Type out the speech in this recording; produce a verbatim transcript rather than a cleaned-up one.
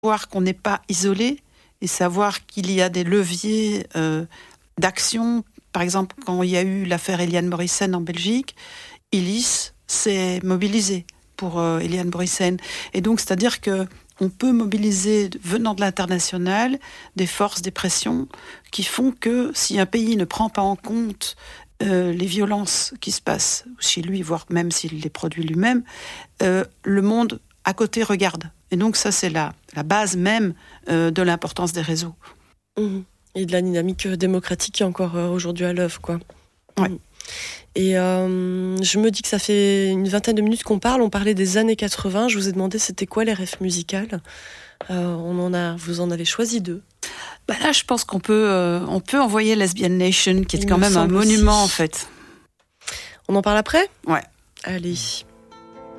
Savoir qu'on n'est pas isolé et savoir qu'il y a des leviers euh, d'action. Par exemple, quand il y a eu l'affaire Eliane Morissen en Belgique, Ulysse s'est mobilisé pour euh, Eliane Morissen. Et donc, c'est-à-dire que on peut mobiliser, venant de l'international, des forces, des pressions qui font que si un pays ne prend pas en compte euh, les violences qui se passent chez lui, voire même s'il les produit lui-même, euh, le monde à côté regarde. Et donc ça, c'est la, la base même euh, de l'importance des réseaux. Mmh. Et de la dynamique démocratique qui est encore euh, aujourd'hui à l'œuvre, quoi. Ouais. Mmh. Et euh, je me dis que ça fait une vingtaine de minutes qu'on parle. On parlait des années quatre-vingts. Je vous ai demandé c'était quoi les rêves musicales. Euh, on en a, vous en avez choisi deux. Bah là, je pense qu'on peut, euh, on peut envoyer Lesbian Nation, qui est Il quand me même un semble monument aussi. en fait. On en parle après ? Ouais. Allez.